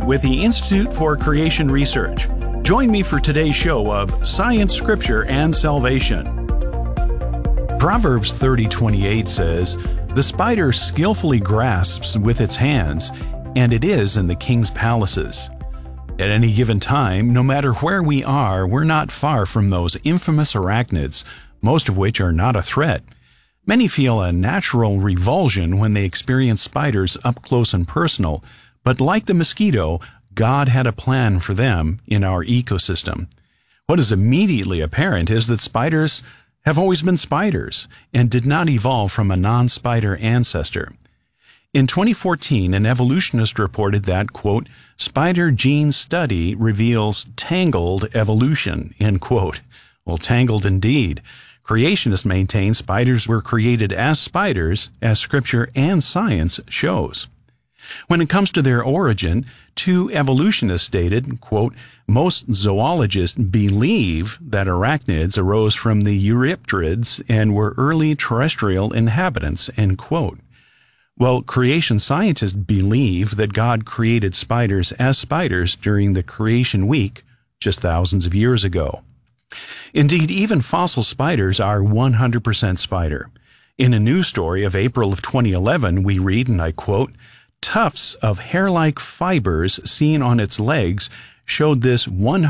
David with the Institute for Creation Research. Join me for today's show of Science, Scripture, and Salvation. Proverbs 30:28 says, "The spider skillfully grasps with its hands, and it is in the king's palaces." At any given time, no matter where we are, we're not far from those infamous arachnids, most of which are not a threat. Many feel a natural revulsion when they experience spiders up close and personal, but like the mosquito, God had a plan for them in our ecosystem. What is immediately apparent is that spiders have always been spiders and did not evolve from a non-spider ancestor. In 2014, an evolutionist reported that, quote, "spider gene study reveals tangled evolution," end quote. Well, tangled indeed. Creationists maintain spiders were created as spiders, as Scripture and science shows. When it comes to their origin, two evolutionists stated, quote, "most zoologists believe that arachnids arose from the Eurypterids and were early terrestrial inhabitants," end quote. Well, creation scientists believe that God created spiders as spiders during the creation week just thousands of years ago. Indeed, even fossil spiders are 100% spider. In a news story of April of 2011, we read, and I quote, "Tufts of hair-like fibers seen on its legs showed this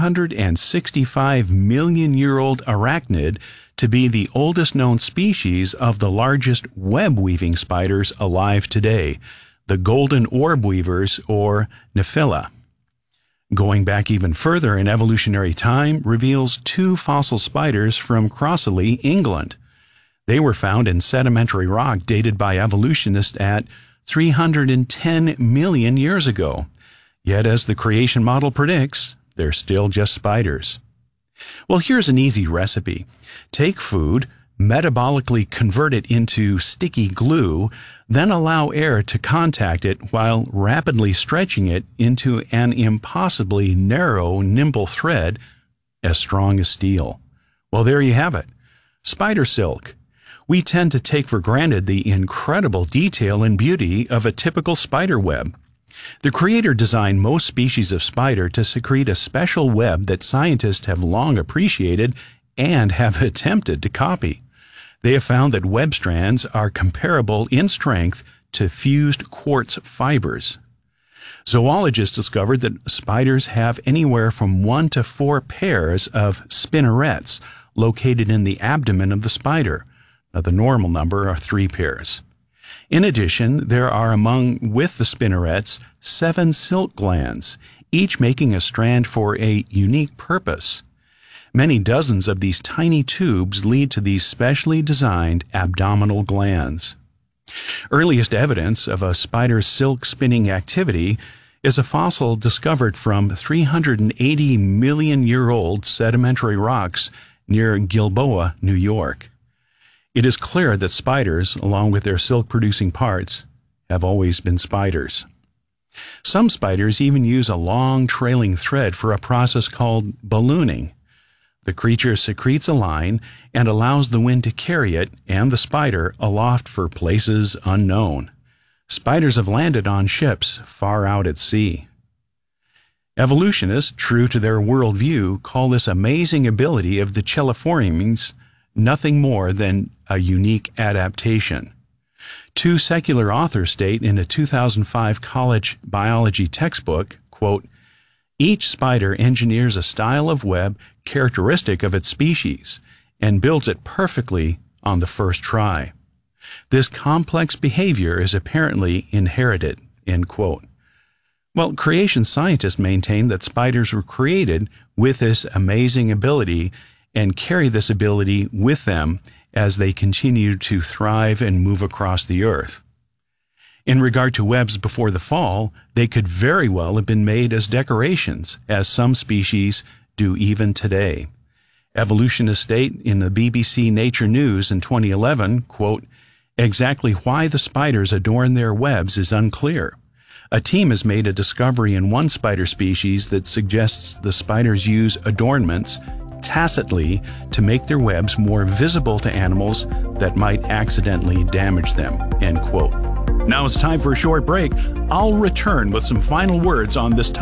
165-million-year-old arachnid to be the oldest known species of the largest web-weaving spiders alive today, the golden orb weavers, or Nephila." Going back even further in evolutionary time reveals two fossil spiders from Crossley, England. They were found in sedimentary rock dated by evolutionists at 310 million years ago. Yet, as the creation model predicts, they're still just spiders. Well, here's an easy recipe. Take food, metabolically convert it into sticky glue, then allow air to contact it while rapidly stretching it into an impossibly narrow, nimble thread as strong as steel. Well, there you have it. Spider silk. We tend to take for granted the incredible detail and beauty of a typical spider web. The Creator designed most species of spider to secrete a special web that scientists have long appreciated and have attempted to copy. They have found that web strands are comparable in strength to fused quartz fibers. Zoologists discovered that spiders have anywhere from 1 to 4 pairs of spinnerets located in the abdomen of the spider. Now, the normal number are 3 pairs. In addition, there are with the spinnerets 7 silk glands, each making a strand for a unique purpose. Many dozens of these tiny tubes lead to these specially designed abdominal glands. Earliest evidence of a spider's silk spinning activity is a fossil discovered from 380-million-year-old sedimentary rocks near Gilboa, New York. It is clear that spiders, along with their silk-producing parts, have always been spiders. Some spiders even use a long trailing thread for a process called ballooning. The creature secretes a line and allows the wind to carry it and the spider aloft for places unknown. Spiders have landed on ships far out at sea. Evolutionists, true to their worldview, call this amazing ability of the Chelliformes nothing more than a unique adaptation. Two secular authors state in a 2005 college biology textbook, quote, "Each spider engineers a style of web characteristic of its species and builds it perfectly on the first try. This complex behavior is apparently inherited," end quote. Well, creation scientists maintain that spiders were created with this amazing ability and carry this ability with them as they continue to thrive and move across the earth. In regard to webs before the fall, they could very well have been made as decorations, as some species do even today. Evolutionists state in the BBC Nature News in 2011, quote, "Exactly why the spiders adorn their webs is unclear. A team has made a discovery in one spider species that suggests the spiders use adornments tacitly to make their webs more visible to animals that might accidentally damage them," end quote. Now it's time for a short break. I'll return with some final words on this topic.